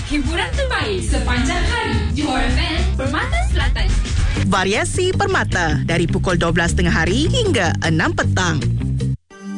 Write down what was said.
Hiburan terbaik sepanjang hari. Johor FM, Permata Selatan. Variasi Permata dari pukul 12.30 hingga 6 petang.